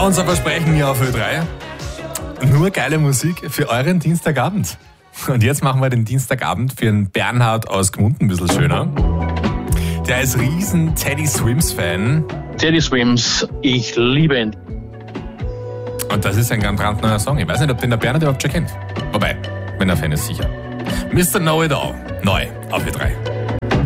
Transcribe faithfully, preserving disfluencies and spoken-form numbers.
unser Versprechen hier auf Ö drei. Nur geile Musik für euren Dienstagabend. Und jetzt machen wir den Dienstagabend für einen Bernhard aus Gmunden ein bisschen schöner. Der ist riesen Teddy Swims-Fan. Teddy Swims, ich liebe ihn. Und das ist ein ganz brandneuer Song. Ich weiß nicht, ob den der Bernhard überhaupt schon kennt. Wobei, wenn er Fan ist, sicher. Mister Know It All, neu auf Ö drei.